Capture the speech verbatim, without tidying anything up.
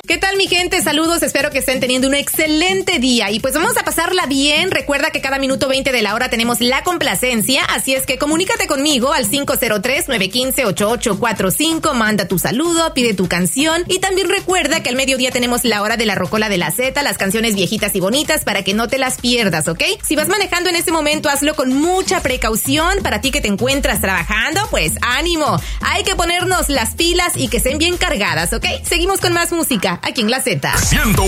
¿Qué tal, mi gente? Saludos, espero que estén teniendo un excelente día. Y pues vamos a pasarla bien. Recuerda que cada minuto veinte de la hora tenemos la complacencia, así es que comunícate conmigo al cinco cero tres, nueve uno cinco, ocho ocho cuatro cinco, manda tu saludo, pide tu canción y también recuerda que al mediodía tenemos la hora de la rocola de la Z, las canciones viejitas y bonitas para que no te las pierdas, ¿ok? Si vas manejando en este momento, hazlo con mucha precaución. Para ti que te encuentras trabajando, pues ánimo. Hay que ponernos las pilas y que estén bien cargadas, ¿ok? Seguimos con más música aquí en la Z. Siendo